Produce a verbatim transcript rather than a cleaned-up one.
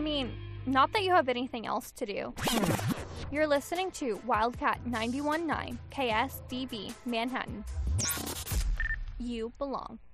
I mean, not that you have anything else to do. You're listening to Wildcat ninety-one point nine K S D B Manhattan. You belong.